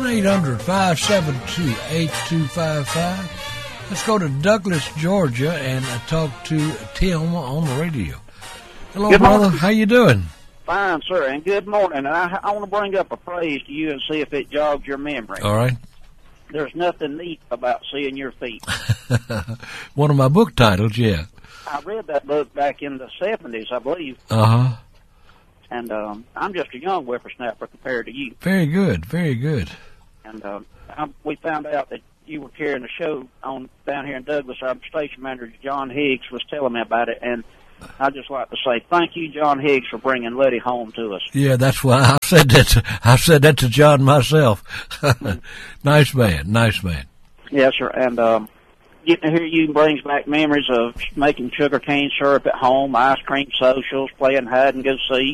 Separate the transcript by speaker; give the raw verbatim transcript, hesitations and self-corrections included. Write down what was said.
Speaker 1: eight hundred, five seven two, eight two five five. Let's go to Douglas, Georgia, and uh, talk to Tim on the radio. Hello,
Speaker 2: Good
Speaker 1: brother.
Speaker 2: morning.
Speaker 1: How you doing?
Speaker 2: Fine, sir, and good morning. And I, I want to bring up a phrase to you and see if it jogs your memory.
Speaker 1: All right.
Speaker 2: There's nothing neat about seeing your feet.
Speaker 1: One of my book titles, yeah.
Speaker 2: I read that book back in the seventies, I believe,
Speaker 1: Uh-huh.
Speaker 2: and um, I'm just a young whippersnapper compared to you.
Speaker 1: Very good, very good.
Speaker 2: And um, I, we found out that you were carrying a show on down here in Douglas. Our station manager, John Higgs, was telling me about it, and I'd just like to say thank you, John Higgs, for bringing Letty home to us.
Speaker 1: Yeah, that's why I said that. To, I said that to John myself. Nice man, nice man.
Speaker 2: Yes, sir, and um, getting to hear you brings back memories of making sugar cane syrup at home, ice cream socials, playing hide and go seek.